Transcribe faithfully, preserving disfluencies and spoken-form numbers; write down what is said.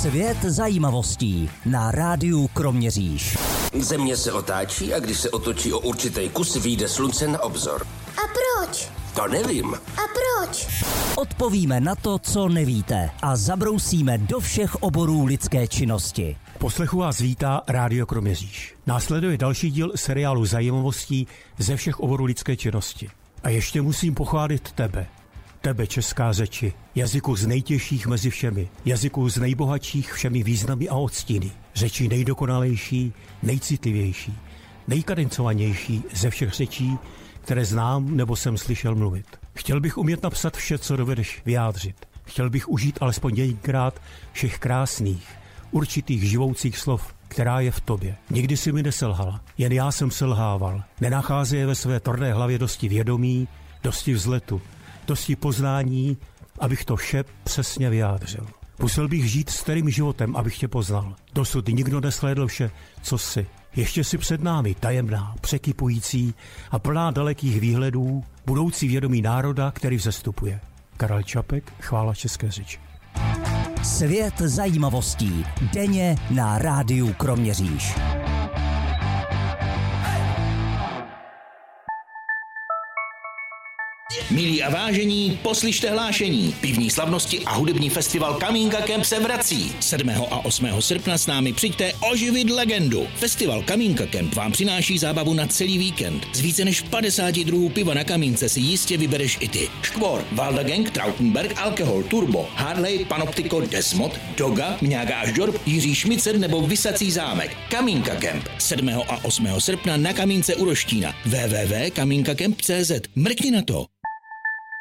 Svět zajímavostí na rádiu Kroměříž. Země se otáčí a když se otočí o určitý kus, vyjde slunce na obzor. A proč? To nevím. A proč? Odpovíme na to, co nevíte a zabrousíme do všech oborů lidské činnosti. Poslechu vás vítá Rádio Kroměříž. Následuje další díl seriálu zajímavostí ze všech oborů lidské činnosti. A ještě musím pochválit tebe. Tebe, česká řeči, jazyku z nejtěžších mezi všemi, jazyku z nejbohatších všemi významy a odstíny, řeči nejdokonalejší, nejcitlivější, nejkadencovanější ze všech řečí, které znám nebo jsem slyšel mluvit. Chtěl bych umět napsat vše, co dovedeš vyjádřit. Chtěl bych užít alespoň několikrát všech krásných, určitých živoucích slov, která je v tobě. Nikdy si mi neselhala, jen já jsem selhával. Nenachází ve své tvrdé hlavě dosti vědomí, dosti vzletu, dosti poznání, abych to vše přesně vyjádřil. Musel bych žít starým životem, abych tě poznal. Dosud nikdo neslédl vše, co jsi. Ještě si před námi tajemná, překypující a plná dalekých výhledů budoucí vědomí národa, který vzestupuje. Karel Čapek, chvála české řeči. Svět zajímavostí denně na rádiu Kroměříž. Milí a vážení, poslyšte hlášení. Pivní slavnosti a hudební festival Kamínka Camp se vrací. sedmého a osmého srpna s námi přijďte oživit legendu. Festival Kamínka Camp vám přináší zábavu na celý víkend. Z více než padesáti druhů piva na kamínce si jistě vybereš i ty. Škvor, Valda Gang, Trautenberg, Alkohol, Turbo, Harley, Panoptico, Desmot, Doga, Mňága až Dorb, Jiří Šmicet nebo Vysací zámek. Kamínka Camp. sedmého a osmého srpna na Kamínce u Roštína. w w w tečka kamínkacamp tečka cé zet. Mrkni na to.